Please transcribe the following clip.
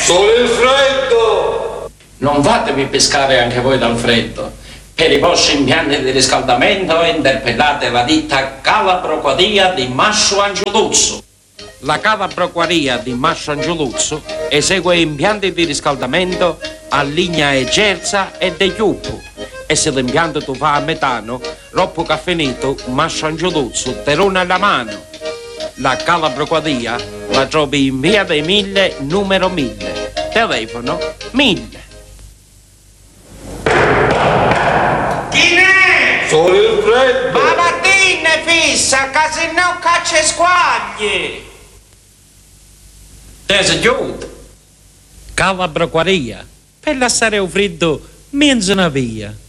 Solo il freddo! Non fatevi pescare anche voi dal freddo. Per i vostri impianti di riscaldamento interpellate la ditta Calabro Quadia di Masso Angioluzzo. La Calabro Quadia di Masso Angioluzzo esegue impianti di riscaldamento a linea Egerza e De Chiuppo. E se l'impianto tu fa a metano, roppo caffeinato, Masso Angioluzzo, terone alla mano. La Calabro Quadia la trovi in via dei 1000, numero 1000. Telefono 1000. Chi n'è? Solo il freddo! Ma mattina fissa, che se no caccia squagli! There's Giude. Calabro Quadia. Per lasciare il freddo, mezzo una via.